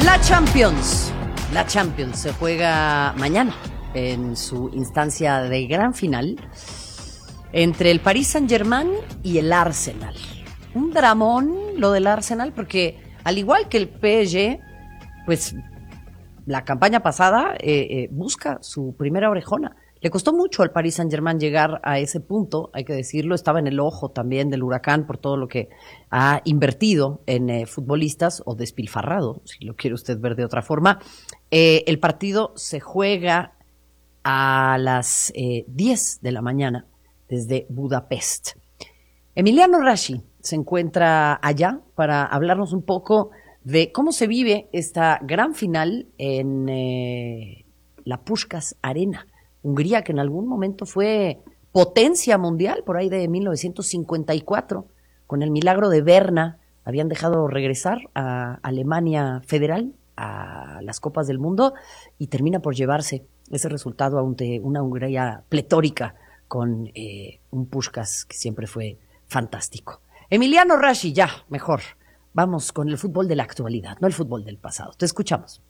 La Champions. La Champions se juega mañana en su instancia de gran final entre el Paris Saint-Germain y el Arsenal. Un dramón lo del Arsenal porque al igual que el PSG, pues la campaña pasada busca su primera orejona. Le costó mucho al Paris Saint-Germain llegar a ese punto, hay que decirlo, estaba en el ojo también del huracán por todo lo que ha invertido en futbolistas, o despilfarrado, si lo quiere usted ver de otra forma. El partido se juega a las 10 de la mañana desde Budapest. Emiliano Rashi se encuentra allá para hablarnos un poco de cómo se vive esta gran final en la Puskás Arena. Hungría, que en algún momento fue potencia mundial, por ahí de 1954, con el milagro de Berna, habían dejado regresar a Alemania Federal a las Copas del Mundo y termina por llevarse ese resultado ante una Hungría pletórica con un Puskás que siempre fue fantástico. Emiliano Rashi, ya, mejor. Vamos con el fútbol de la actualidad, no el fútbol del pasado. Te escuchamos.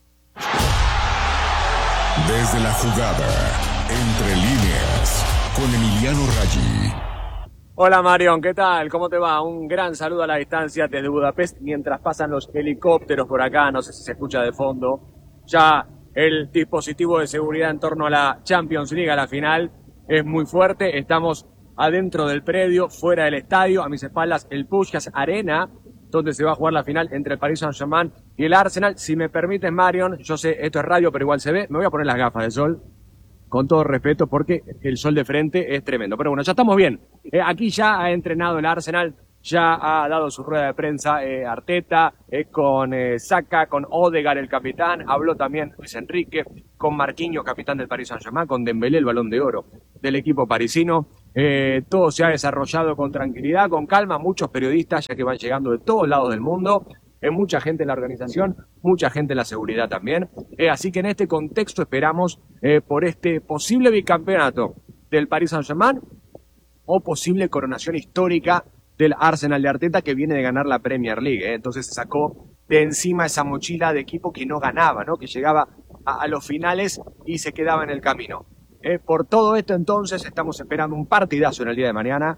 Desde la jugada, entre líneas, con Emiliano Rashi. Hola Marion, ¿qué tal? ¿Cómo te va? Un gran saludo a la distancia desde Budapest mientras pasan los helicópteros por acá, no sé si se escucha de fondo. Ya el dispositivo de seguridad en torno a la Champions League, a la final, es muy fuerte. Estamos adentro del predio, fuera del estadio, a mis espaldas el Puskás Arena, donde se va a jugar la final entre el Paris Saint-Germain y el Arsenal. Si me permites, Marion, yo sé, esto es radio, pero igual se ve, me voy a poner las gafas de sol, con todo respeto, porque el sol de frente es tremendo. Pero bueno, ya estamos bien. Aquí ya ha entrenado el Arsenal, ya ha dado su rueda de prensa Arteta, con Saka, con Odegaard, el capitán, habló también Luis Enrique, con Marquinhos, capitán del Paris Saint-Germain, con Dembélé, el Balón de Oro del equipo parisino. Todo se ha desarrollado con tranquilidad, con calma, muchos periodistas ya que van llegando de todos lados del mundo, mucha gente en la organización, mucha gente en la seguridad también, así que en este contexto esperamos por este posible bicampeonato del Paris Saint-Germain o posible coronación histórica del Arsenal de Arteta, que viene de ganar la Premier League, entonces se sacó de encima esa mochila de equipo que no ganaba, ¿no? Que llegaba a los finales y se quedaba en el camino. Por todo esto, entonces, estamos esperando un partidazo en el día de mañana.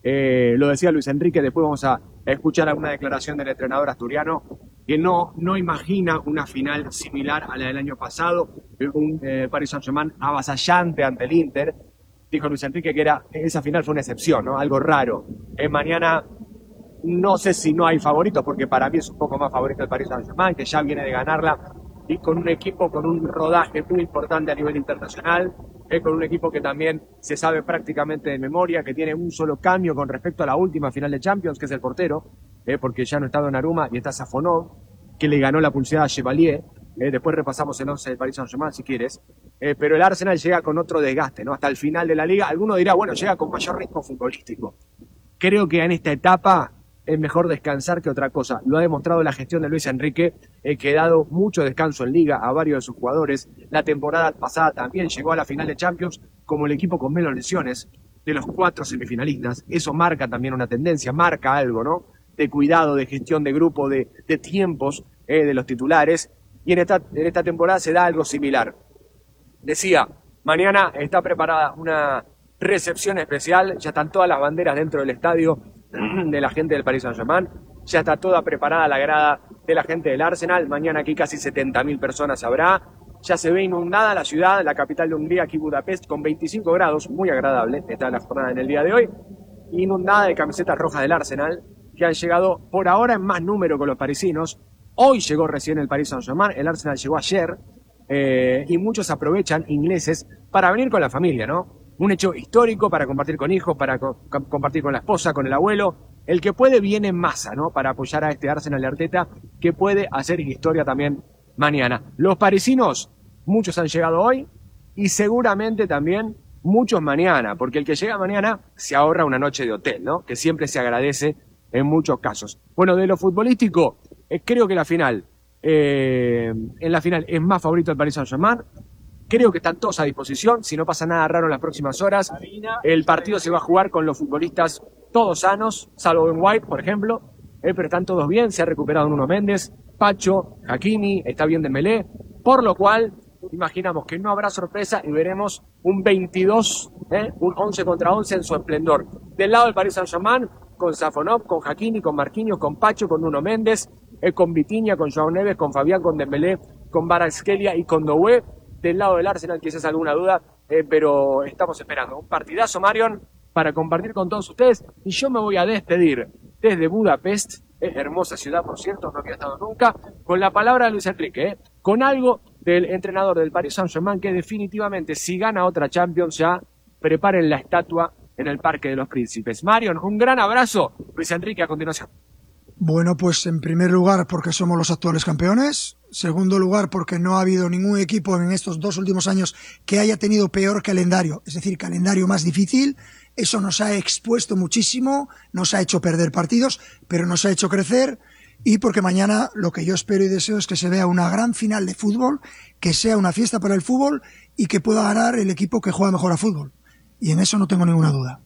Lo decía Luis Enrique, después vamos a escuchar alguna declaración del entrenador asturiano que no imagina una final similar a la del año pasado, un Paris Saint-Germain avasallante ante el Inter. Dijo Luis Enrique que esa final fue una excepción, ¿no? Algo raro. Mañana no sé si no hay favoritos, porque para mí es un poco más favorito el Paris Saint-Germain, que ya viene de ganarla, y con un equipo con un rodaje muy importante a nivel internacional, con un equipo que también se sabe prácticamente de memoria, que tiene un solo cambio con respecto a la última final de Champions, que es el portero, porque ya no está Donnarumma y está Safonov, que le ganó la pulseada a Chevalier. Después repasamos el 11 del Paris Saint-Germain si quieres, pero el Arsenal llega con otro desgaste, ¿no? Hasta el final de la liga. Alguno dirá, bueno, llega con mayor ritmo futbolístico. Creo que en esta etapa es mejor descansar que otra cosa. Lo ha demostrado la gestión de Luis Enrique, que ha dado mucho descanso en Liga a varios de sus jugadores. La temporada pasada también llegó a la final de Champions como el equipo con menos lesiones de los 4 semifinalistas. Eso marca también una tendencia, marca algo, ¿no? De cuidado, de gestión de grupo, de tiempos de los titulares. Y en esta temporada se da algo similar. Decía, mañana está preparada una recepción especial, ya están todas las banderas dentro del estadio de la gente del Paris Saint-Germain, ya está toda preparada la grada de la gente del Arsenal, mañana aquí casi 70.000 personas habrá, ya se ve inundada la ciudad, la capital de Hungría, aquí Budapest, con 25 grados, muy agradable, está la jornada en el día de hoy, inundada de camisetas rojas del Arsenal, que han llegado por ahora en más número con los parisinos. Hoy llegó recién el Paris Saint-Germain, el Arsenal llegó ayer, y muchos aprovechan, ingleses, para venir con la familia, ¿no? Un hecho histórico para compartir con hijos, para compartir con la esposa, con el abuelo. El que puede viene en masa, ¿no? Para apoyar a este Arsenal de Arteta, que puede hacer historia también mañana. Los parisinos, muchos han llegado hoy, y seguramente también muchos mañana, porque el que llega mañana se ahorra una noche de hotel, ¿no? Que siempre se agradece en muchos casos. Bueno, de lo futbolístico, creo que en la final es más favorito el Paris Saint-Germain. Creo que están todos a disposición, si no pasa nada raro en las próximas horas. El partido se va a jugar con los futbolistas todos sanos, salvo Ben White, por ejemplo, pero están todos bien, se ha recuperado Nuno Méndez, Pacho, Hakimi, está bien Dembélé, por lo cual imaginamos que no habrá sorpresa y veremos un 22, un 11 contra 11 en su esplendor. Del lado del Paris Saint-Germain, con Safonov, con Hakimi, con Marquinhos, con Pacho, con Nuno Méndez, con Vitinha, con João Neves, con Fabián, con Dembélé, con Kvaratskhelia y con Doué. Del lado del Arsenal quizás alguna duda, pero estamos esperando un partidazo, Marion, para compartir con todos ustedes. Y yo me voy a despedir desde Budapest, hermosa ciudad, por cierto, no había estado nunca, con la palabra de Luis Enrique, con algo del entrenador del Paris Saint-Germain, que definitivamente, si gana otra Champions, ya preparen la estatua en el Parque de los Príncipes. Marion, un gran abrazo. Luis Enrique, a continuación. Bueno, pues en primer lugar porque somos los actuales campeones. Segundo lugar porque no ha habido ningún equipo en estos 2 últimos años que haya tenido peor calendario, es decir, calendario más difícil. Eso nos ha expuesto muchísimo, nos ha hecho perder partidos, pero nos ha hecho crecer. Y porque mañana lo que yo espero y deseo es que se vea una gran final de fútbol, que sea una fiesta para el fútbol y que pueda ganar el equipo que juega mejor a fútbol. Y en eso no tengo ninguna duda.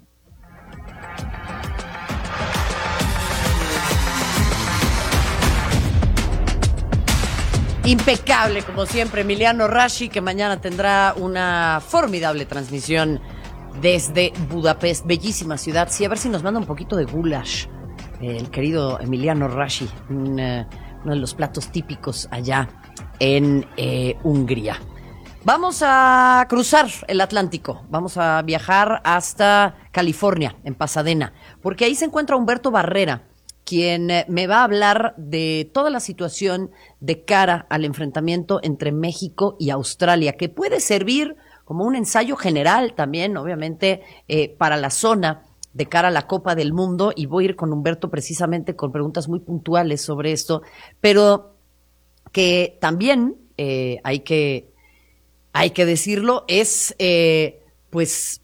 Impecable, como siempre, Emiliano Rashi, que mañana tendrá una formidable transmisión desde Budapest, bellísima ciudad. Sí, a ver si nos manda un poquito de goulash, el querido Emiliano Rashi, uno de los platos típicos allá en Hungría. Vamos a cruzar el Atlántico, vamos a viajar hasta California, en Pasadena, porque ahí se encuentra Humberto Barrera, quien me va a hablar de toda la situación de cara al enfrentamiento entre México y Australia, que puede servir como un ensayo general también, obviamente, para la zona de cara a la Copa del Mundo, y voy a ir con Humberto precisamente con preguntas muy puntuales sobre esto, pero que también hay que decirlo, es pues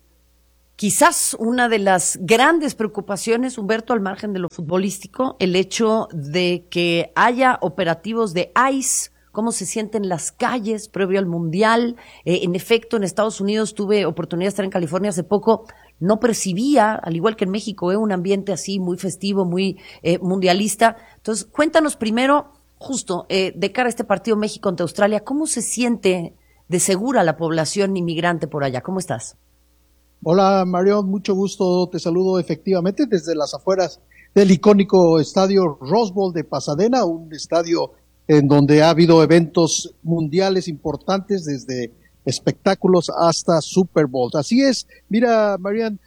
quizás una de las grandes preocupaciones, Humberto, al margen de lo futbolístico, el hecho de que haya operativos de ICE, cómo se sienten las calles previo al Mundial. En efecto, en Estados Unidos tuve oportunidad de estar en California hace poco, no percibía, al igual que en México, un ambiente así muy festivo, muy mundialista. Entonces, cuéntanos primero, justo, de cara a este partido México ante Australia, ¿cómo se siente de segura la población inmigrante por allá? ¿Cómo estás? Hola Marion, mucho gusto, te saludo efectivamente desde las afueras del icónico estadio Rose Bowl de Pasadena, un estadio en donde ha habido eventos mundiales importantes, desde espectáculos hasta Super Bowls. Así es, mira Marian,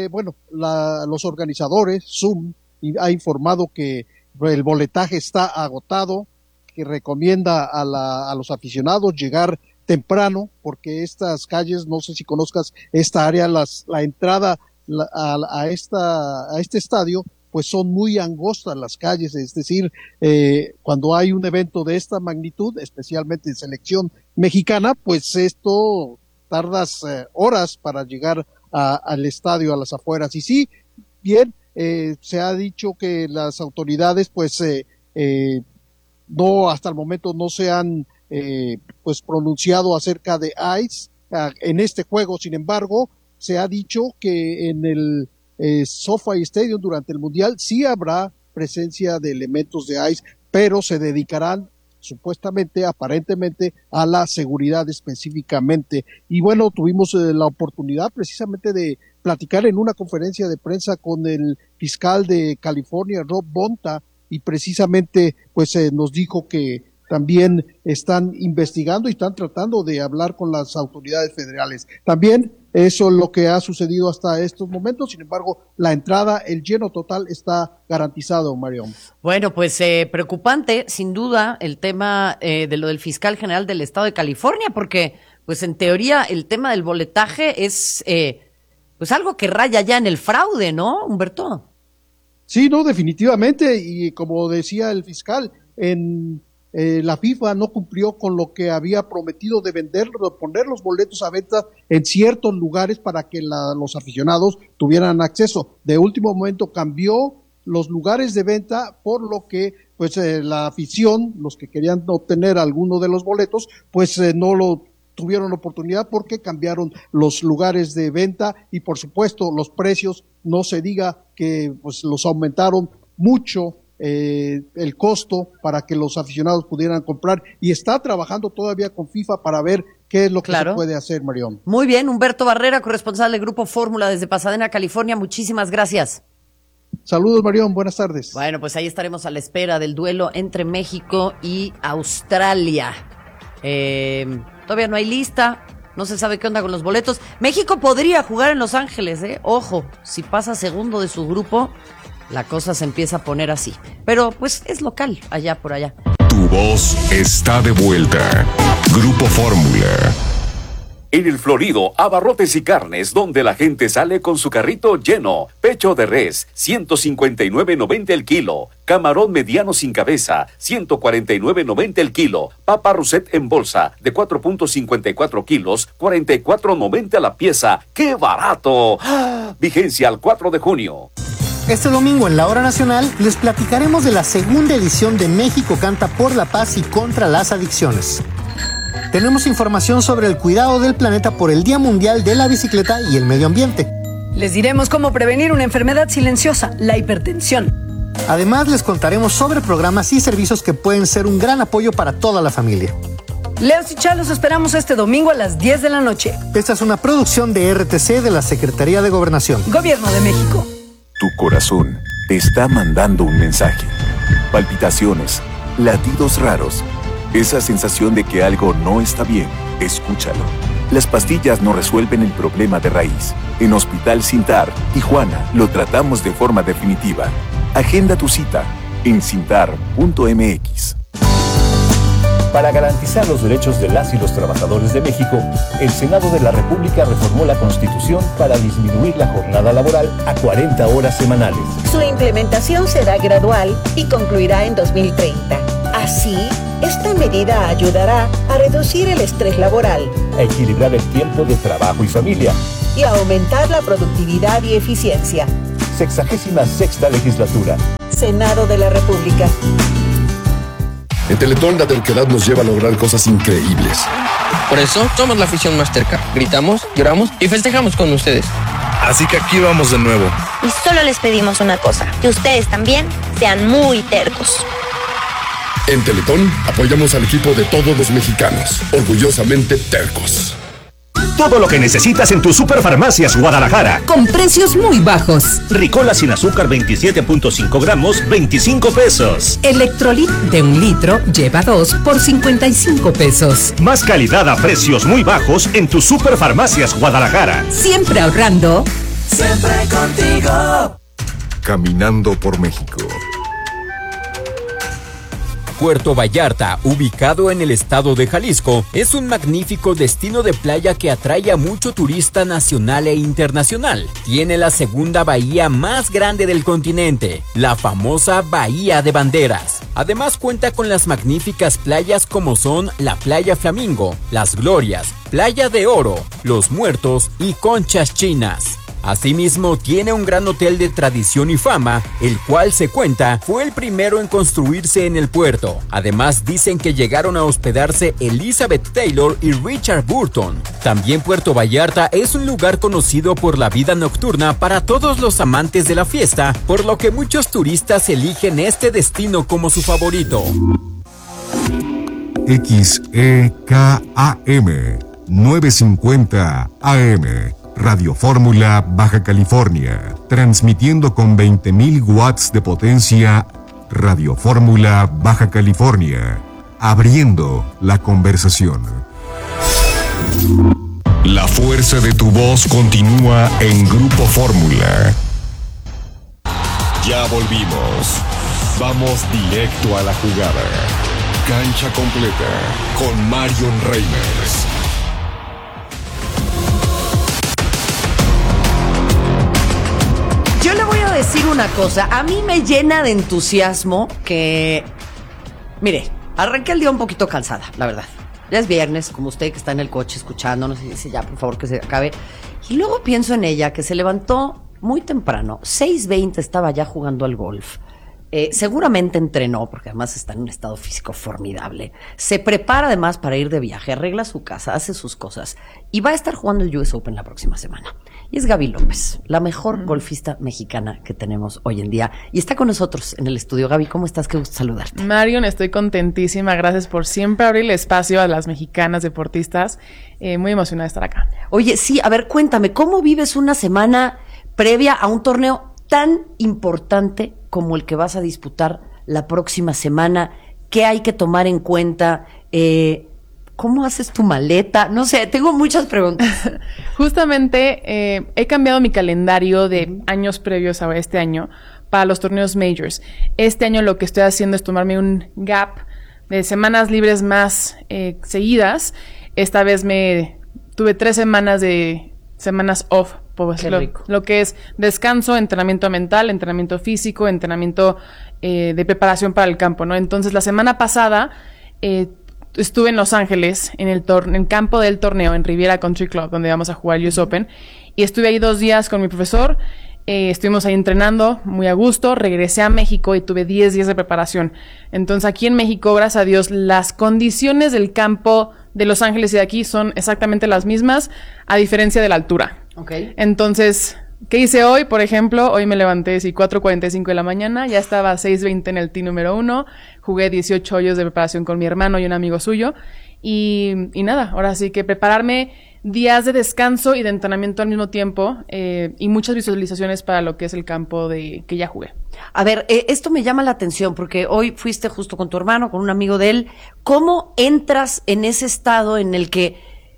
los organizadores, Zoom, ha informado que el boletaje está agotado, que recomienda a los aficionados llegar temprano, porque estas calles, no sé si conozcas esta área, la entrada a este estadio, pues son muy angostas las calles, es decir, cuando hay un evento de esta magnitud, especialmente en selección mexicana, pues esto tardas horas para llegar al estadio, a las afueras. Y sí, bien, se ha dicho que las autoridades, pues, no, hasta el momento no se han pues pronunciado acerca de ICE en este juego. Sin embargo, se ha dicho que en el SoFi Stadium durante el Mundial sí habrá presencia de elementos de ICE, pero se dedicarán supuestamente, aparentemente, a la seguridad específicamente. Y bueno, tuvimos la oportunidad precisamente de platicar en una conferencia de prensa con el fiscal de California, Rob Bonta, y precisamente pues nos dijo que también están investigando y están tratando de hablar con las autoridades federales. También eso es lo que ha sucedido hasta estos momentos. Sin embargo, la entrada, el lleno total está garantizado, Marión. Bueno, pues preocupante, sin duda, el tema de lo del fiscal general del estado de California, porque pues en teoría el tema del boletaje es pues algo que raya ya en el fraude, ¿no, Humberto? Sí, no, definitivamente, y como decía el fiscal, la FIFA no cumplió con lo que había prometido de poner los boletos a venta en ciertos lugares para que los aficionados tuvieran acceso. De último momento cambió los lugares de venta, por lo que pues la afición, los que querían obtener alguno de los boletos, pues no lo tuvieron oportunidad porque cambiaron los lugares de venta y por supuesto los precios, no se diga que pues los aumentaron mucho el costo para que los aficionados pudieran comprar, y está trabajando todavía con FIFA para ver qué es lo que se puede hacer, Marión. Muy bien, Humberto Barrera, corresponsal del Grupo Fórmula desde Pasadena, California, muchísimas gracias. Saludos, Marión, buenas tardes. Bueno, pues ahí estaremos a la espera del duelo entre México y Australia. Todavía no hay lista, no se sabe qué onda con los boletos. México podría jugar en Los Ángeles, ojo, si pasa segundo de su grupo, la cosa se empieza a poner así. Pero pues es local, allá por allá. Tu voz está de vuelta. Grupo Fórmula. En el Florido, Abarrotes y Carnes, donde la gente sale con su carrito lleno. Pecho de res, 159.90 el kilo. Camarón mediano sin cabeza, 149.90 el kilo. Papa Rousset en bolsa, de 4.54 kilos, 44.90 la pieza. ¡Qué barato! ¡Ah! Vigencia al 4 de junio. Este domingo en la Hora Nacional les platicaremos de la segunda edición de México Canta por la Paz y contra las Adicciones. Tenemos información sobre el cuidado del planeta por el Día Mundial de la Bicicleta y el Medio Ambiente. Les diremos cómo prevenir una enfermedad silenciosa, la hipertensión. Además, les contaremos sobre programas y servicios que pueden ser un gran apoyo para toda la familia. Leos y Chá los esperamos este domingo a las 10 de la noche. Esta es una producción de RTC de la Secretaría de Gobernación. Gobierno de México. Tu corazón te está mandando un mensaje. Palpitaciones, latidos raros, esa sensación de que algo no está bien. Escúchalo. Las pastillas no resuelven el problema de raíz. En Hospital Sintar, Tijuana, lo tratamos de forma definitiva. Agenda tu cita en sintar.mx. Para garantizar los derechos de las y los trabajadores de México, el Senado de la República reformó la Constitución para disminuir la jornada laboral a 40 horas semanales. Su implementación será gradual y concluirá en 2030. Así, esta medida ayudará a reducir el estrés laboral, a equilibrar el tiempo de trabajo y familia y a aumentar la productividad y eficiencia. 66ª legislatura. Senado de la República. En Teletón la terquedad nos lleva a lograr cosas increíbles. Por eso somos la afición más terca. Gritamos, lloramos y festejamos con ustedes. Así que aquí vamos de nuevo. Y solo les pedimos una cosa, que ustedes también sean muy tercos. En Teletón apoyamos al equipo de todos los mexicanos, orgullosamente tercos. Todo lo que necesitas en tu Superfarmacias Guadalajara. Con precios muy bajos. Ricola sin azúcar 27.5 gramos, 25 pesos. Electrolit de 1 litro, lleva 2 por 55 pesos. Más calidad a precios muy bajos en tu Superfarmacias Guadalajara. Siempre ahorrando. Siempre contigo. Caminando por México. Puerto Vallarta, ubicado en el estado de Jalisco, es un magnífico destino de playa que atrae a mucho turista nacional e internacional. Tiene la segunda bahía más grande del continente, la famosa Bahía de Banderas. Además cuenta con las magníficas playas como son la Playa Flamingo, Las Glorias, Playa de Oro, Los Muertos y Conchas Chinas. Asimismo, tiene un gran hotel de tradición y fama, el cual se cuenta fue el primero en construirse en el puerto. Además, dicen que llegaron a hospedarse Elizabeth Taylor y Richard Burton. También Puerto Vallarta es un lugar conocido por la vida nocturna para todos los amantes de la fiesta, por lo que muchos turistas eligen este destino como su favorito. XEKAM 950 AM Radio Fórmula, Baja California, transmitiendo con 20.000 watts de potencia. Radio Fórmula, Baja California, abriendo la conversación. La fuerza de tu voz continúa en Grupo Fórmula. Ya volvimos. Vamos directo a la jugada. Cancha completa con Marion Reimers. Yo le voy a decir una cosa, a mí me llena de entusiasmo que... Mire, arranqué el día un poquito cansada, la verdad. Ya es viernes, como usted que está en el coche escuchándonos y dice ya, por favor, que se acabe. Y luego pienso en ella, que se levantó muy temprano, 6:20 estaba ya jugando al golf. seguramente entrenó, porque además está en un estado físico formidable. Se prepara además para ir de viaje, arregla su casa, hace sus cosas y va a estar jugando el US Open la próxima semana. Y es Gaby López, la mejor golfista mexicana que tenemos hoy en día. Y está con nosotros en el estudio. Gaby, ¿cómo estás? Qué gusto saludarte. Marion, estoy contentísima. Gracias por siempre abrir el espacio a las mexicanas deportistas. Muy emocionada de estar acá. Oye, sí, a ver, cuéntame, ¿cómo vives una semana previa a un torneo tan importante como el que vas a disputar la próxima semana? ¿Qué hay que tomar en cuenta? ¿Cómo haces tu maleta? No sé, tengo muchas preguntas. Justamente he cambiado mi calendario de años previos a este año para los torneos majors. Este año lo que estoy haciendo es tomarme un gap de semanas libres más seguidas. Esta vez tuve 3 semanas de semanas off, pues lo que es descanso, entrenamiento mental, entrenamiento físico, entrenamiento de preparación para el campo, ¿no? Entonces la semana pasada estuve en Los Ángeles, en el campo del torneo, en Riviera Country Club, donde vamos a jugar US Open, y estuve ahí 2 días con mi profesor, estuvimos ahí entrenando muy a gusto, regresé a México y tuve 10 días de preparación. Entonces aquí en México, gracias a Dios, las condiciones del campo de Los Ángeles y de aquí son exactamente las mismas, a diferencia de la altura. Okay. Entonces, ¿qué hice hoy? Por ejemplo, hoy me levanté 4:45 de la mañana, ya estaba a 6:20 en el tee número 1, jugué 18 hoyos de preparación con mi hermano y un amigo suyo, y nada, ahora sí que prepararme días de descanso y de entrenamiento al mismo tiempo, y muchas visualizaciones para lo que es el campo que ya jugué. A ver, esto me llama la atención porque hoy fuiste justo con tu hermano, con un amigo de él. ¿Cómo entras en ese estado en el que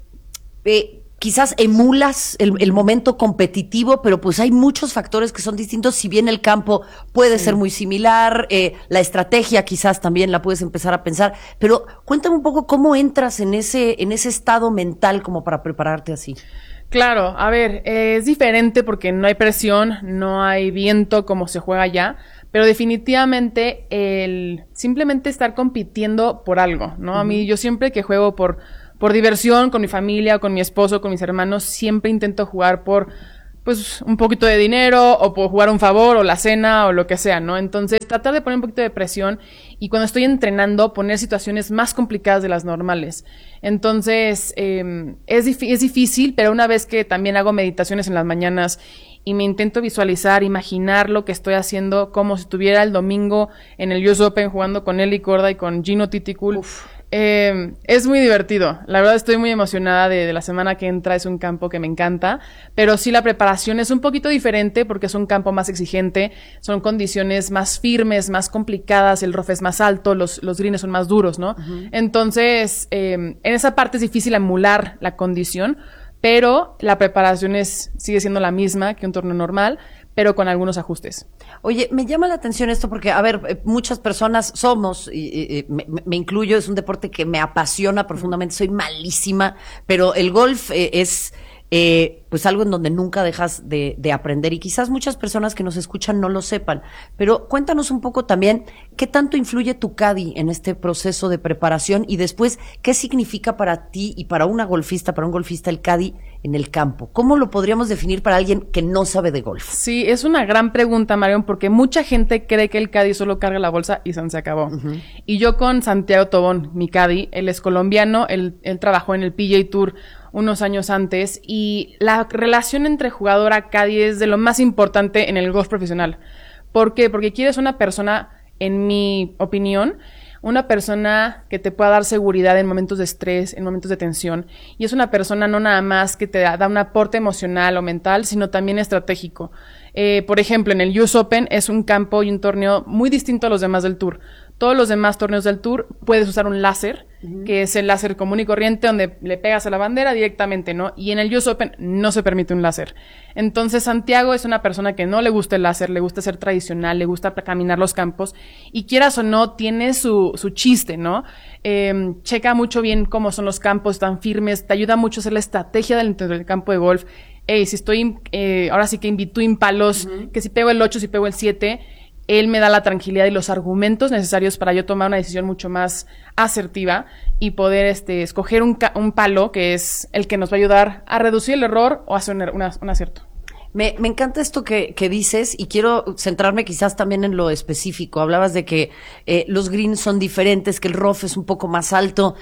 quizás emulas el momento competitivo, pero pues hay muchos factores que son distintos? Si bien el campo puede ser muy similar, la estrategia quizás también la puedes empezar a pensar, pero cuéntame un poco cómo entras en ese estado mental como para prepararte así. Claro, a ver, es diferente porque no hay presión, no hay viento como se juega allá, pero definitivamente el simplemente estar compitiendo por algo, ¿no? A mí, yo siempre que juego por diversión, con mi familia, con mi esposo, con mis hermanos, siempre intento jugar por, pues, un poquito de dinero, o por jugar un favor, o la cena, o lo que sea, ¿no? Entonces, tratar de poner un poquito de presión, y cuando estoy entrenando, poner situaciones más complicadas de las normales. Entonces, es difícil, pero una vez que también hago meditaciones en las mañanas, y me intento visualizar, imaginar lo que estoy haciendo, como si estuviera el domingo en el US Open jugando con Eli Corda y con Gino Titicul. Es muy divertido. La verdad estoy muy emocionada de la semana que entra. Es un campo que me encanta, pero sí la preparación es un poquito diferente porque es un campo más exigente, son condiciones más firmes, más complicadas, el rough es más alto, los greens son más duros, ¿no? Entonces, en esa parte es difícil emular la condición, pero la preparación sigue siendo la misma que un torneo normal, pero con algunos ajustes. Oye, me llama la atención esto porque, a ver, muchas personas somos, y me incluyo, es un deporte que me apasiona profundamente, soy malísima, pero el golf es pues algo en donde nunca dejas de aprender, y quizás muchas personas que nos escuchan no lo sepan, pero cuéntanos un poco también qué tanto influye tu caddy en este proceso de preparación, y después qué significa para ti y para un golfista el caddy en el campo. ¿Cómo lo podríamos definir para alguien que no sabe de golf? Sí, es una gran pregunta, Marion, porque mucha gente cree que el caddy solo carga la bolsa y se acabó. Y yo con Santiago Tobón, mi caddy, él es colombiano, él trabajó en el PGA Tour unos años antes, y la relación entre jugador-caddy es de lo más importante en el golf profesional. ¿Por qué? Porque quieres una persona, en mi opinión, una persona que te pueda dar seguridad en momentos de estrés, en momentos de tensión, y es una persona no nada más que te da un aporte emocional o mental, sino también estratégico. Por ejemplo, en el US Open es un campo y un torneo muy distinto a los demás del Tour. Todos los demás torneos del Tour puedes usar un láser, que es el láser común y corriente donde le pegas a la bandera directamente, ¿no? Y en el US Open no se permite un láser. Entonces Santiago es una persona que no le gusta el láser, le gusta ser tradicional, le gusta caminar los campos, y quieras o no, tiene su chiste, ¿no? Checa mucho bien cómo son los campos, tan firmes, te ayuda mucho a hacer la estrategia del campo de golf. Si estoy, ahora sí que in between palos, que si pego el 8, si pego el 7, él me da la tranquilidad y los argumentos necesarios para yo tomar una decisión mucho más asertiva y poder escoger un palo que es el que nos va a ayudar a reducir el error o hacer un acierto. Me encanta esto que dices y quiero centrarme quizás también en lo específico. Hablabas de que los greens son diferentes, que el rough es un poco más alto.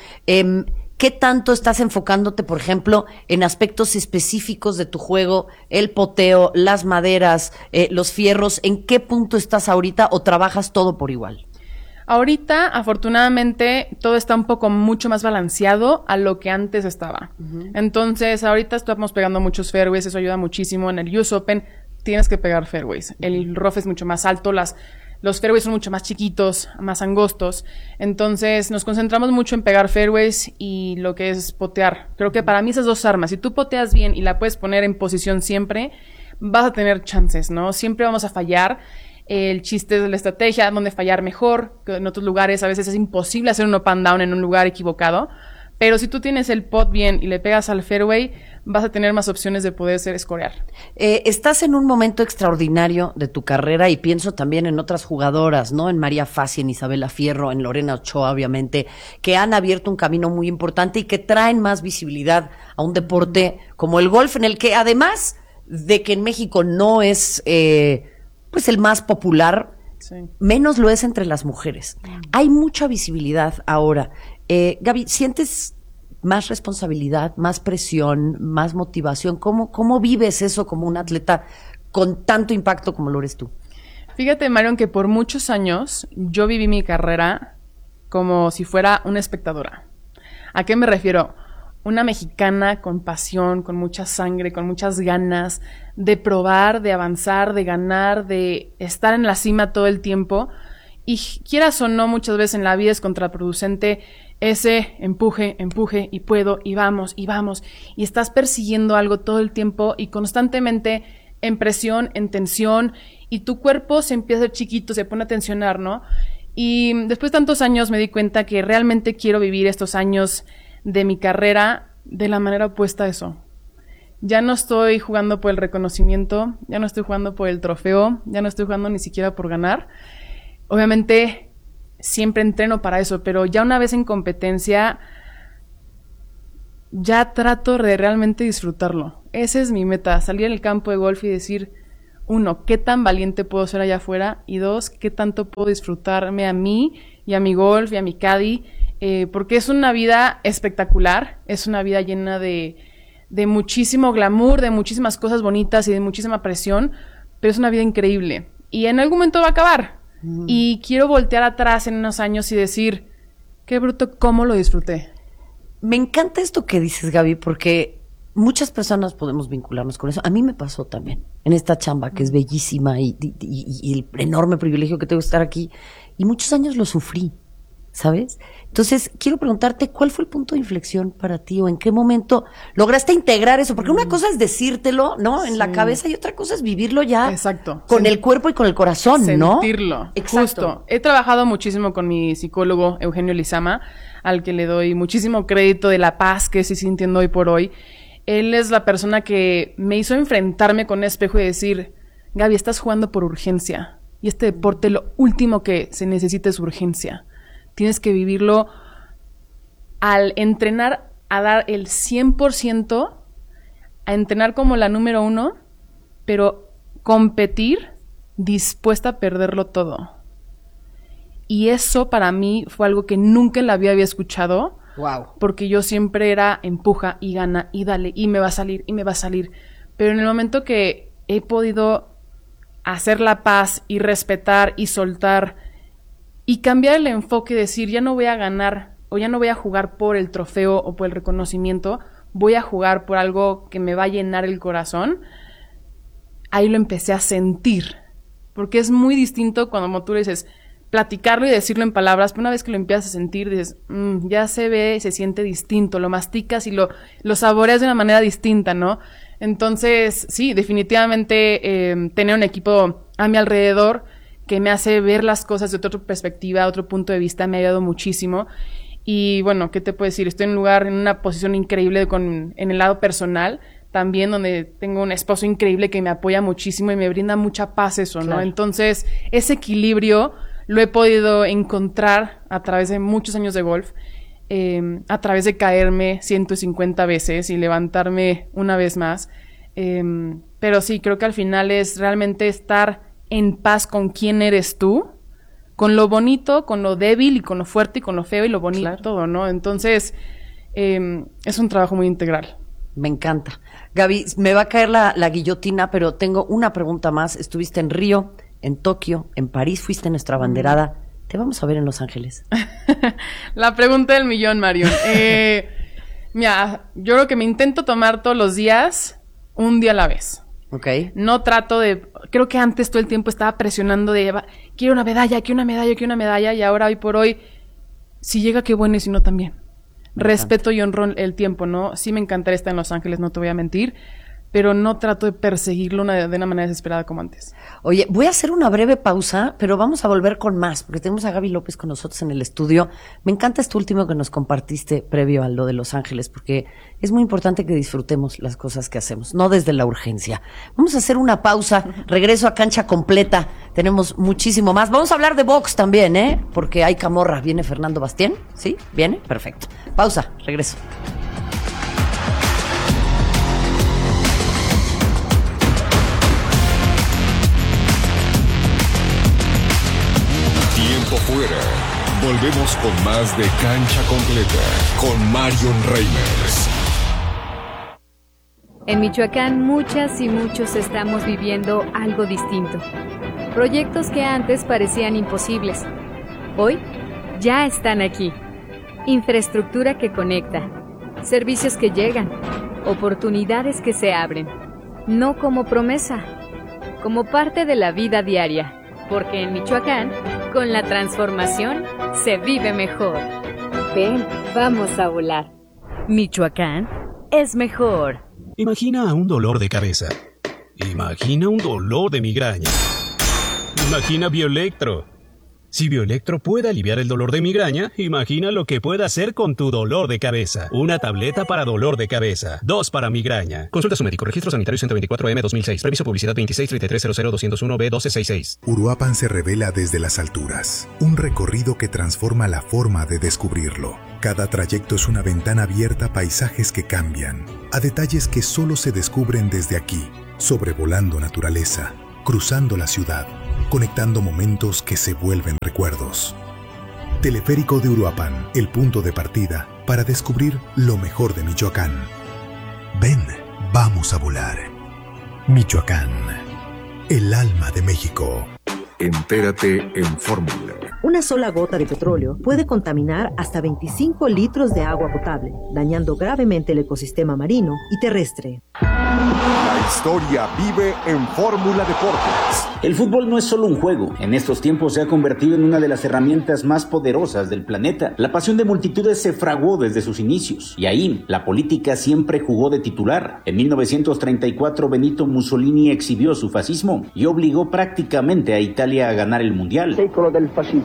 ¿Qué tanto estás enfocándote, por ejemplo, en aspectos específicos de tu juego, el poteo, las maderas, los fierros? ¿En qué punto estás ahorita o trabajas todo por igual? Ahorita, afortunadamente, todo está un poco mucho más balanceado a lo que antes estaba. Entonces, ahorita estamos pegando muchos fairways, eso ayuda muchísimo. En el US Open tienes que pegar fairways. El rough es mucho más alto, los fairways son mucho más chiquitos, más angostos. Entonces, nos concentramos mucho en pegar fairways y lo que es potear. Creo que para mí esas dos armas, si tú poteas bien y la puedes poner en posición siempre, vas a tener chances, ¿no? Siempre vamos a fallar. El chiste es de la estrategia, dónde fallar mejor, que en otros lugares a veces es imposible hacer un up and down en un lugar equivocado, pero si tú tienes el pot bien y le pegas al fairway, vas a tener más opciones de poder scorear. Estás en un momento extraordinario de tu carrera y pienso también en otras jugadoras, ¿no? En María Fassi, en Isabela Fierro, en Lorena Ochoa, obviamente, que han abierto un camino muy importante y que traen más visibilidad a un deporte como el golf, en el que además de que en México no es pues el más popular, sí, menos lo es entre las mujeres. Hay mucha visibilidad ahora. Gaby, ¿sientes más responsabilidad, más presión, más motivación? ¿Cómo vives eso como un atleta con tanto impacto como lo eres tú? Fíjate, Marion, que por muchos años yo viví mi carrera como si fuera una espectadora. ¿A qué me refiero? Una mexicana con pasión, con mucha sangre, con muchas ganas de probar, de avanzar, de ganar, de estar en la cima todo el tiempo. Y quieras o no, muchas veces en la vida es contraproducente ese empuje y puedo y vamos. Y estás persiguiendo algo todo el tiempo y constantemente en presión, en tensión, y tu cuerpo se empieza a hacer chiquito, se pone a tensionar, ¿no? Y después de tantos años me di cuenta que realmente quiero vivir estos años de mi carrera de la manera opuesta a eso. Ya no estoy jugando por el reconocimiento, ya no estoy jugando por el trofeo, ya no estoy jugando ni siquiera por ganar. Obviamente siempre entreno para eso, pero ya una vez en competencia ya trato de realmente disfrutarlo. Esa es mi meta, salir al campo de golf y decir, 1, ¿qué tan valiente puedo ser allá afuera? Y 2, ¿qué tanto puedo disfrutarme a mí y a mi golf y a mi caddy? Porque es una vida espectacular, es una vida llena de muchísimo glamour, de muchísimas cosas bonitas y de muchísima presión, pero es una vida increíble. Y en algún momento va a acabar. Y quiero voltear atrás en unos años y decir, qué bruto, cómo lo disfruté. Me encanta esto que dices, Gaby, porque muchas personas podemos vincularnos con eso. A mí me pasó también, en esta chamba que es bellísima y el enorme privilegio que tengo de estar aquí. Y muchos años lo sufrí, ¿sabes? Entonces, quiero preguntarte, ¿cuál fue el punto de inflexión para ti? ¿O en qué momento lograste integrar eso? Porque una cosa es decírtelo, ¿no? En la cabeza, y otra cosa es vivirlo ya. Exacto. Con el cuerpo y con el corazón, ¿no? Sentirlo. Exacto. Justo. He trabajado muchísimo con mi psicólogo, Eugenio Lizama, al que le doy muchísimo crédito de la paz que estoy sintiendo hoy por hoy. Él es la persona que me hizo enfrentarme con un espejo y decir, Gaby, estás jugando por urgencia. Y este deporte, lo último que se necesita es urgencia. Tienes que vivirlo al entrenar, a dar el 100%, a entrenar como la número 1, pero competir dispuesta a perderlo todo. Y eso para mí fue algo que nunca en la vida había escuchado. Wow. Porque yo siempre era empuja y gana y dale y me va a salir y me va a salir. Pero en el momento que he podido hacer la paz y respetar y soltar y cambiar el enfoque y decir, ya no voy a ganar o ya no voy a jugar por el trofeo o por el reconocimiento, voy a jugar por algo que me va a llenar el corazón, ahí lo empecé a sentir. Porque es muy distinto cuando tú dices, platicarlo y decirlo en palabras, pero una vez que lo empiezas a sentir, dices, ya se ve, se siente distinto, lo masticas y lo saboreas de una manera distinta, ¿no? Entonces, sí, definitivamente tener un equipo a mi alrededor que me hace ver las cosas de otra perspectiva, otro punto de vista, me ha ayudado muchísimo. Y bueno, ¿qué te puedo decir? Estoy en una posición increíble en el lado personal, también donde tengo un esposo increíble que me apoya muchísimo y me brinda mucha paz eso, ¿no? Claro. Entonces, ese equilibrio lo he podido encontrar a través de muchos años de golf, a través de caerme 150 veces y levantarme una vez más. Pero sí, creo que al final es realmente estar en paz con quién eres tú, con lo bonito, con lo débil y con lo fuerte y con lo feo y lo bonito, claro. Todo, ¿no? Entonces, es un trabajo muy integral. Me encanta. Gaby, me va a caer la guillotina, pero tengo una pregunta más. Estuviste en Río, en Tokio, en París, fuiste nuestra abanderada. Te vamos a ver en Los Ángeles. La pregunta del millón, Marion. Mira, yo creo que me intento tomar todos los días, un día a la vez. Okay. No trato de... Creo que antes todo el tiempo estaba presionando de... Quiero una medalla, y ahora, hoy por hoy, si llega, qué bueno, y si no, también. Respeto y honro el tiempo, ¿no? Sí me encantaría estar en Los Ángeles, no te voy a mentir, pero no trato de perseguirlo de una manera desesperada como antes. Oye, voy a hacer una breve pausa, pero vamos a volver con más, porque tenemos a Gaby López con nosotros en el estudio. Me encanta esto último que nos compartiste previo a lo de Los Ángeles, porque es muy importante que disfrutemos las cosas que hacemos, no desde la urgencia. Vamos a hacer una pausa, regreso a Cancha Completa, tenemos muchísimo más. Vamos a hablar de box también, porque hay camorra. ¿Viene Fernando Bastián? ¿Sí? ¿Viene? Perfecto. Pausa, regreso. Fuera. Volvemos con más de Cancha Completa con Marion Reimers. En Michoacán muchas y muchos estamos viviendo algo distinto. Proyectos que antes parecían imposibles. Hoy ya están aquí. Infraestructura que conecta. Servicios que llegan. Oportunidades que se abren. No como promesa, como parte de la vida diaria. Porque en Michoacán, con la transformación, se vive mejor. Ven, vamos a volar. Michoacán es mejor. Imagina un dolor de cabeza. Imagina un dolor de migraña. Imagina Bioelectro. Si Bioelectro puede aliviar el dolor de migraña, imagina lo que puede hacer con tu dolor de cabeza. Una tableta para dolor de cabeza. 2 para migraña. Consulta a su médico. Registro sanitario 124M 2006. Previso publicidad 2633000201B1266. Uruapan se revela desde las alturas. Un recorrido que transforma la forma de descubrirlo. Cada trayecto es una ventana abierta a paisajes que cambian. A detalles que solo se descubren desde aquí. Sobrevolando naturaleza. Cruzando la ciudad. Conectando momentos que se vuelven recuerdos. Teleférico de Uruapan, el punto de partida para descubrir lo mejor de Michoacán. Ven, vamos a volar. Michoacán, el alma de México. Entérate en Fórmula. Una sola gota de petróleo puede contaminar hasta 25 litros de agua potable, dañando gravemente el ecosistema marino y terrestre. La historia vive en Fórmula Deportes. El fútbol no es solo un juego. En estos tiempos se ha convertido en una de las herramientas más poderosas del planeta. La pasión de multitudes se fraguó desde sus inicios. Y ahí, la política siempre jugó de titular. En 1934, Benito Mussolini exhibió su fascismo y obligó prácticamente a Italia a ganar el Mundial. Secolo del fascismo.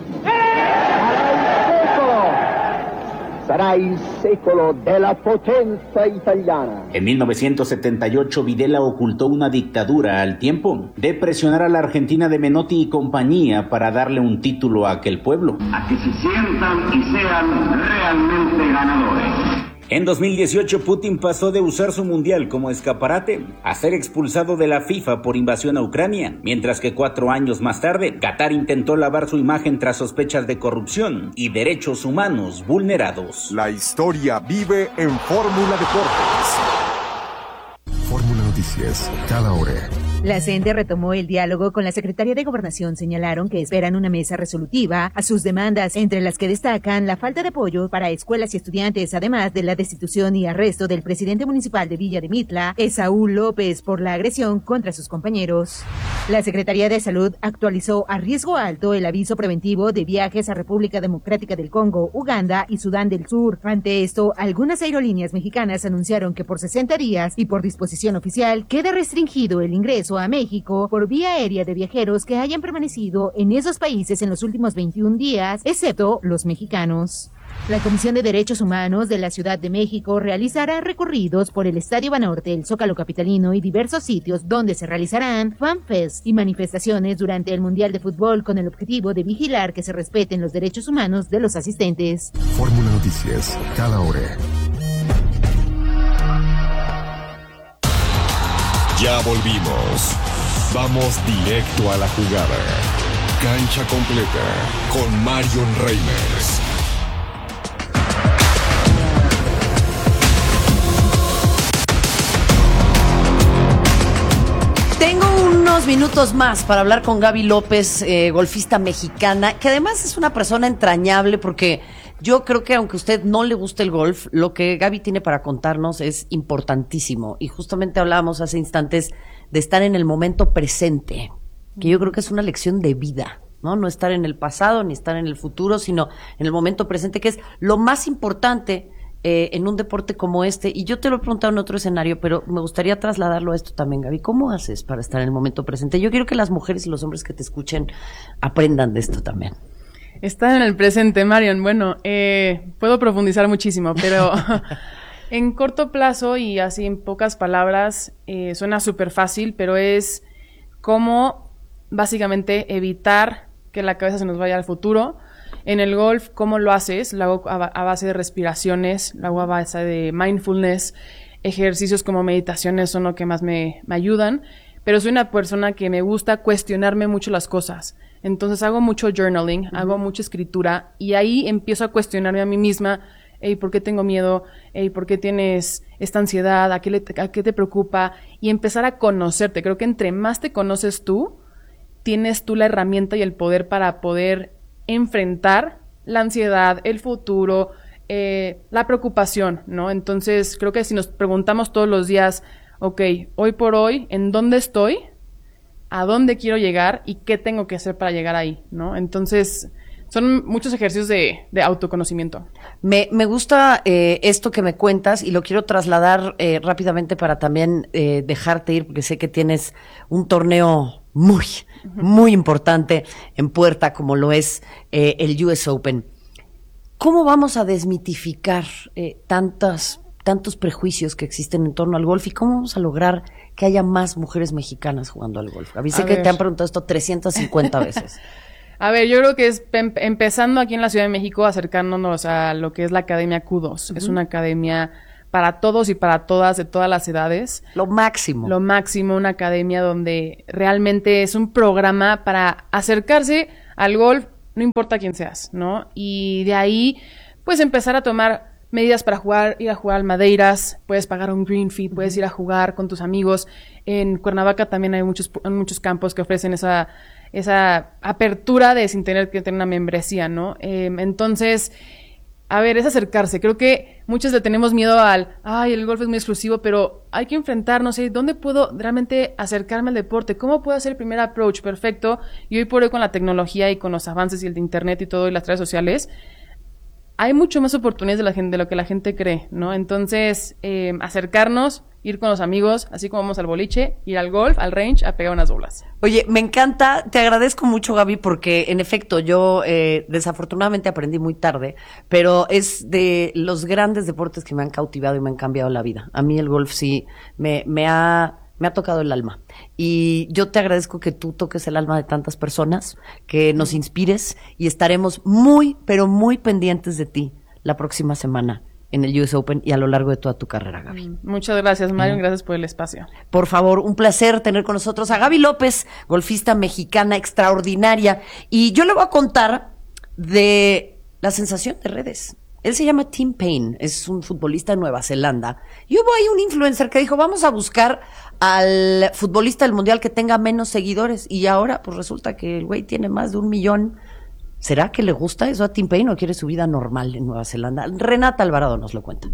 Sarà il secolo della potenza italiana. En 1978, Videla ocultó una dictadura al tiempo de presionar a la Argentina de Menotti y compañía para darle un título a aquel pueblo. A que se sientan y sean realmente ganadores. En 2018, Putin pasó de usar su mundial como escaparate a ser expulsado de la FIFA por invasión a Ucrania, mientras que 4 años más tarde, Qatar intentó lavar su imagen tras sospechas de corrupción y derechos humanos vulnerados. La historia vive en Fórmula Deportes. Fórmula Noticias, cada hora. La CENTE retomó el diálogo con la Secretaría de Gobernación. Señalaron que esperan una mesa resolutiva a sus demandas, entre las que destacan la falta de apoyo para escuelas y estudiantes, además de la destitución y arresto del presidente municipal de Villa de Mitla, Esaú López, por la agresión contra sus compañeros. La Secretaría de Salud actualizó a riesgo alto el aviso preventivo de viajes a República Democrática del Congo, Uganda y Sudán del Sur. Ante esto, algunas aerolíneas mexicanas anunciaron que por 60 días y por disposición oficial queda restringido el ingreso a México por vía aérea de viajeros que hayan permanecido en esos países en los últimos 21 días, excepto los mexicanos. La Comisión de Derechos Humanos de la Ciudad de México realizará recorridos por el Estadio Banorte, el Zócalo capitalino y diversos sitios donde se realizarán fanfests y manifestaciones durante el Mundial de Fútbol con el objetivo de vigilar que se respeten los derechos humanos de los asistentes. Fórmula Noticias, cada hora. Ya volvimos. Vamos directo a la jugada. Cancha completa con Marion Reimers. Tengo unos minutos más para hablar con Gaby López, golfista mexicana, que además es una persona entrañable porque yo creo que aunque a usted no le guste el golf, lo que Gaby tiene para contarnos es importantísimo. Y justamente hablábamos hace instantes de estar en el momento presente, que yo creo que es una lección de vida, ¿no? No estar en el pasado ni estar en el futuro, sino en el momento presente, que es lo más importante en un deporte como este. Y yo te lo he preguntado en otro escenario, pero me gustaría trasladarlo a esto también, Gaby. ¿Cómo haces para estar en el momento presente? Yo quiero que las mujeres y los hombres que te escuchen aprendan de esto también. Estar en el presente, Marion. Bueno, puedo profundizar muchísimo, pero en corto plazo y así en pocas palabras, suena súper fácil, pero es cómo básicamente evitar que la cabeza se nos vaya al futuro. En el golf, ¿cómo lo haces? Lo hago a base de respiraciones, lo hago a base de mindfulness, ejercicios como meditaciones son lo que más me ayudan, pero soy una persona que me gusta cuestionarme mucho las cosas. Entonces hago mucho journaling, hago mucha escritura y ahí empiezo a cuestionarme a mí misma, hey, ¿por qué tengo miedo? Hey, ¿por qué tienes esta ansiedad? ¿A qué te preocupa? Y empezar a conocerte. Creo que entre más te conoces tú, tienes tú la herramienta y el poder para poder enfrentar la ansiedad, el futuro, la preocupación, ¿no? Entonces, creo que si nos preguntamos todos los días, ok, hoy por hoy, ¿en dónde estoy? ¿A dónde quiero llegar? ¿Y qué tengo que hacer para llegar ahí? ¿No? Entonces, son muchos ejercicios de autoconocimiento. Me gusta esto que me cuentas y lo quiero trasladar rápidamente para también dejarte ir, porque sé que tienes un torneo muy importante en puerta, como lo es el US Open. ¿Cómo vamos a desmitificar tantos prejuicios que existen en torno al golf y cómo vamos a lograr que haya más mujeres mexicanas jugando al golf? Sé que te han preguntado esto 350 veces. A ver, yo creo que es empezando aquí en la Ciudad de México, acercándonos a lo que es la Academia Q2. Es una academia para todos y para todas, de todas las edades. Lo máximo, una academia donde realmente es un programa para acercarse al golf, no importa quién seas, ¿no? Y de ahí, pues empezar a tomar medidas para jugar, ir a jugar al Madeiras, puedes pagar un green fee, puedes ir a jugar con tus amigos. En Cuernavaca también hay muchos campos que ofrecen esa apertura de sin tener que tener una membresía, ¿no? Entonces, a ver, es acercarse. Creo que muchos le tenemos miedo el golf es muy exclusivo, pero hay que enfrentarnos, ¿dónde puedo realmente acercarme al deporte? ¿Cómo puedo hacer el primer approach perfecto? Y hoy por hoy con la tecnología y con los avances y el de internet y todo y las redes sociales, hay mucho más oportunidades de lo que la gente cree, ¿no? Entonces, acercarnos, ir con los amigos, así como vamos al boliche, ir al golf, al range, a pegar unas bolas. Oye, me encanta, te agradezco mucho, Gaby, porque en efecto yo desafortunadamente aprendí muy tarde, pero es de los grandes deportes que me han cautivado y me han cambiado la vida. A mí el golf sí me ha tocado el alma. Y yo te agradezco que tú toques el alma de tantas personas, que nos inspires y estaremos muy, pero muy pendientes de ti la próxima semana en el US Open y a lo largo de toda tu carrera, Gaby. Muchas gracias, Marion. Gracias por el espacio. Por favor, un placer tener con nosotros a Gaby López, golfista mexicana extraordinaria. Y yo le voy a contar de la sensación de redes. Él se llama Tim Paine, es un futbolista de Nueva Zelanda. Y hubo ahí un influencer que dijo, vamos a buscar al futbolista del mundial que tenga menos seguidores. Y ahora, pues resulta que el güey tiene más de 1 millón. ¿Será que le gusta eso a Tim Paine o quiere su vida normal en Nueva Zelanda? Renata Alvarado nos lo cuenta.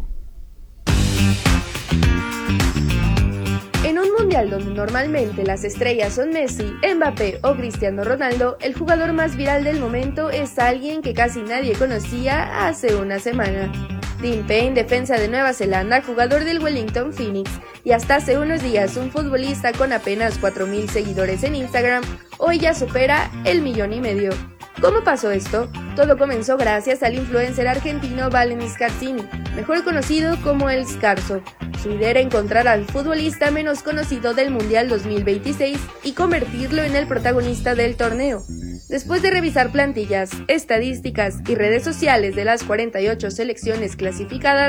En un mundial donde normalmente las estrellas son Messi, Mbappé o Cristiano Ronaldo, el jugador más viral del momento es alguien que casi nadie conocía hace una semana. Tim Paine, defensa de Nueva Zelanda, jugador del Wellington Phoenix y hasta hace unos días un futbolista con apenas 4,000 seguidores en Instagram, hoy ya supera el 1,5 millones. ¿Cómo pasó esto? Todo comenzó gracias al influencer argentino Valen Scarzini, mejor conocido como El Scarzo. Su idea era encontrar al futbolista menos conocido del Mundial 2026 y convertirlo en el protagonista del torneo. Después de revisar plantillas, estadísticas y redes sociales de las 48 selecciones clasificadas,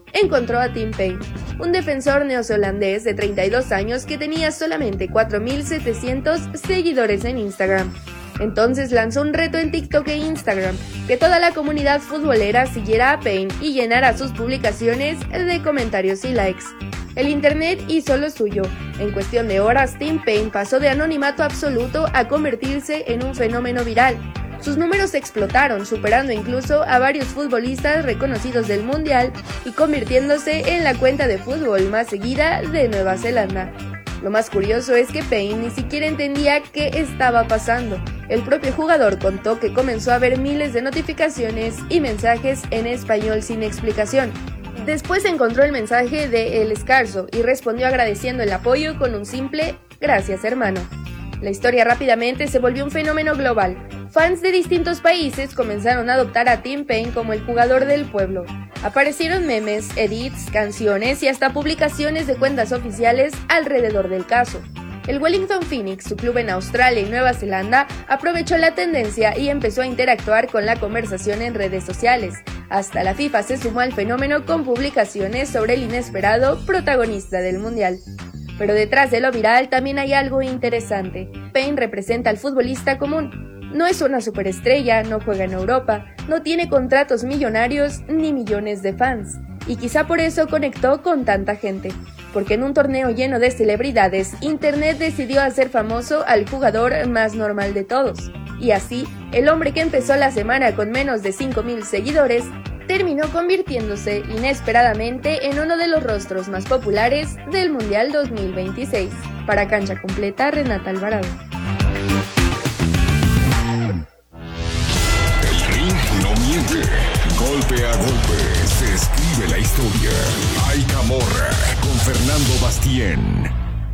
encontró a Tim Paine, un defensor neozelandés de 32 años que tenía solamente 4.700 seguidores en Instagram. Entonces lanzó un reto en TikTok e Instagram, que toda la comunidad futbolera siguiera a Paine y llenara sus publicaciones de comentarios y likes. El internet hizo lo suyo. En cuestión de horas, Tim Paine pasó de anonimato absoluto a convertirse en un fenómeno viral. Sus números explotaron, superando incluso a varios futbolistas reconocidos del mundial y convirtiéndose en la cuenta de fútbol más seguida de Nueva Zelanda. Lo más curioso es que Paine ni siquiera entendía qué estaba pasando. El propio jugador contó que comenzó a ver miles de notificaciones y mensajes en español sin explicación. Después encontró el mensaje de El Escarzo y respondió agradeciendo el apoyo con un simple "gracias, hermano". La historia rápidamente se volvió un fenómeno global. Fans de distintos países comenzaron a adoptar a Tim Paine como el jugador del pueblo. Aparecieron memes, edits, canciones y hasta publicaciones de cuentas oficiales alrededor del caso. El Wellington Phoenix, su club en Australia y Nueva Zelanda, aprovechó la tendencia y empezó a interactuar con la conversación en redes sociales. Hasta la FIFA se sumó al fenómeno con publicaciones sobre el inesperado protagonista del Mundial. Pero detrás de lo viral también hay algo interesante. Paine representa al futbolista común. No es una superestrella, no juega en Europa, no tiene contratos millonarios ni millones de fans. Y quizá por eso conectó con tanta gente. Porque en un torneo lleno de celebridades, Internet decidió hacer famoso al jugador más normal de todos. Y así, el hombre que empezó la semana con menos de 5.000 seguidores, terminó convirtiéndose inesperadamente en uno de los rostros más populares del Mundial 2026. Para Cancha Completa, Renata Alvarado. El ring no miente. Golpe a golpe se escribe la historia. Hay Camorra con Fernando Bastien.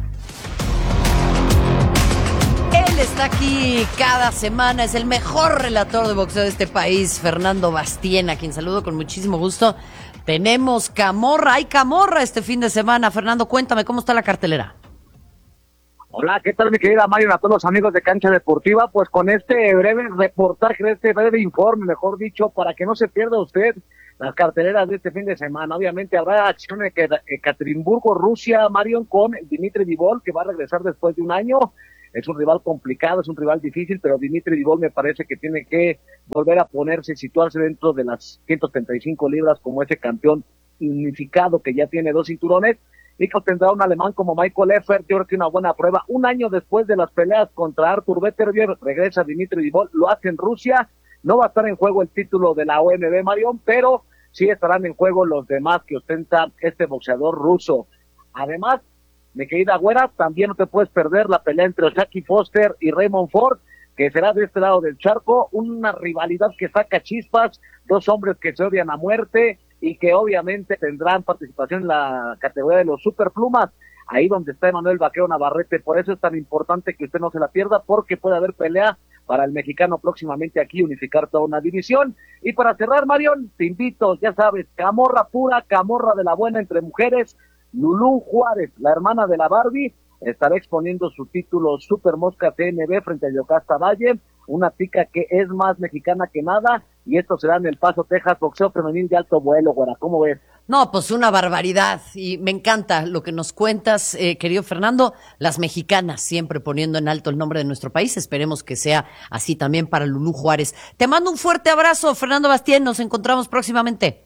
Él está aquí cada semana, es el mejor relator de boxeo de este país, Fernando Bastien, a quien saludo con muchísimo gusto. Tenemos Camorra, hay Camorra este fin de semana. Fernando, cuéntame, ¿cómo está la cartelera? Hola, ¿qué tal mi querida Mario? A todos los amigos de Cancha Deportiva, pues con este breve reportaje, este breve informe, mejor dicho, para que no se pierda usted las carteleras de este fin de semana. Obviamente habrá acción en Ekaterimburgo, Rusia, Marion, con Dimitri Bivol, que va a regresar después de un año. Es un rival complicado, es un rival difícil, pero Dimitri Bivol me parece que tiene que volver a ponerse, situarse dentro de las 135 libras como ese campeón unificado que ya tiene 2 cinturones. Y que tendrá un alemán como Michael Effert. Yo creo que una buena prueba. Un año después de las peleas contra Artur Beterbiev, regresa Dimitri Bivol, lo hace en Rusia. No va a estar en juego el título de la OMB, Marión, pero sí estarán en juego los demás que ostenta este boxeador ruso. Además, mi querida Güera, también no te puedes perder la pelea entre Jackie Foster y Raymond Ford, que será de este lado del charco, una rivalidad que saca chispas, 2 hombres que se odian a muerte, y que obviamente tendrán participación en la categoría de los superplumas, ahí donde está Emanuel Vaquero Navarrete. Por eso es tan importante que usted no se la pierda, porque puede haber pelea para el mexicano próximamente aquí, unificar toda una división. Y para cerrar, Marión, te invito, ya sabes, Camorra pura, Camorra de la buena entre mujeres. Lulú Juárez, la hermana de la Barbie, estará exponiendo su título Super Mosca TNB frente a Yocasta Valle, una tica que es más mexicana que nada, y esto será en El Paso, Texas, boxeo femenil de alto vuelo, güera, ¿cómo ves? No, pues una barbaridad, y me encanta lo que nos cuentas, querido Fernando, las mexicanas siempre poniendo en alto el nombre de nuestro país. Esperemos que sea así también para Lulú Juárez. Te mando un fuerte abrazo, Fernando Bastien, nos encontramos próximamente.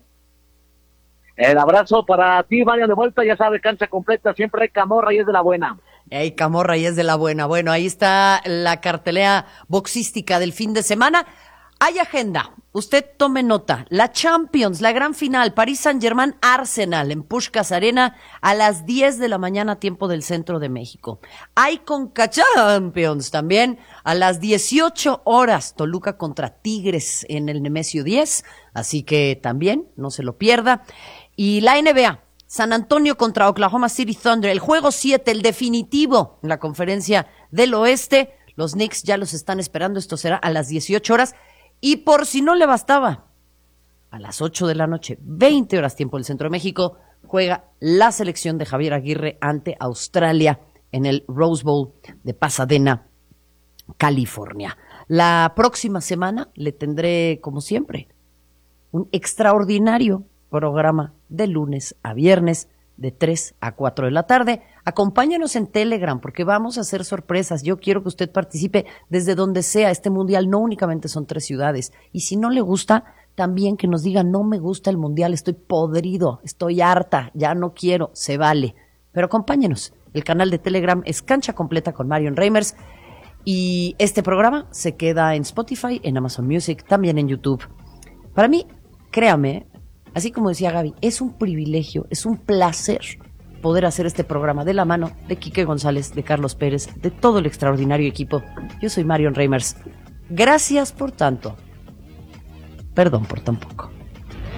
El abrazo para ti, Mario, de vuelta, ya sabes, Cancha Completa, siempre hay Camorra y es de la buena. Hey, Camorra y es de la buena. Bueno, ahí está la cartelera boxística del fin de semana. Hay agenda, usted tome nota. La Champions, la gran final, Paris Saint-Germain Arsenal en Puskás Arena a las 10 de la mañana, tiempo del centro de México. Hay Conca Champions también a las 18 horas, Toluca contra Tigres en el Nemesio 10, así que también no se lo pierda. Y la NBA, San Antonio contra Oklahoma City Thunder, el juego 7, el definitivo en la conferencia del oeste. Los Knicks ya los están esperando, esto será a las 18 horas. Y por si no le bastaba, a las 8 de la noche, 20 horas tiempo del Centro de México, juega la selección de Javier Aguirre ante Australia en el Rose Bowl de Pasadena, California. La próxima semana le tendré, como siempre, un extraordinario programa de lunes a viernes, de 3 a 4 de la tarde. Acompáñanos en Telegram porque vamos a hacer sorpresas. Yo quiero que usted participe desde donde sea. Este mundial no únicamente son 3 ciudades. Y si no le gusta, también que nos diga, no me gusta el mundial, estoy podrido, estoy harta, ya no quiero, se vale. Pero acompáñenos. El canal de Telegram es Cancha Completa con Marion Reimers. Y este programa se queda en Spotify, en Amazon Music, también en YouTube. Para mí, créame, así como decía Gaby, es un privilegio, es un placer poder hacer este programa de la mano de Quique González, de Carlos Pérez, de todo el extraordinario equipo. Yo soy Marion Reimers. Gracias por tanto. Perdón por tan poco.